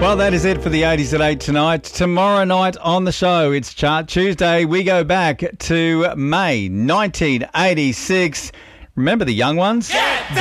Well, that is it for the 80s at 8 tonight. Tomorrow night on the show, it's Chart Tuesday. We go back to May 1986. Remember the young ones?